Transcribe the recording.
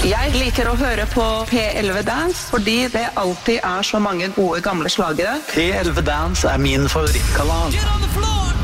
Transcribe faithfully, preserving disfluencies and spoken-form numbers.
Jeg liker å høre på P elleve Dance, fordi det alltid er så mange gode gamle slagere. P elleve Dance er min favorittkanal. Get on the floor!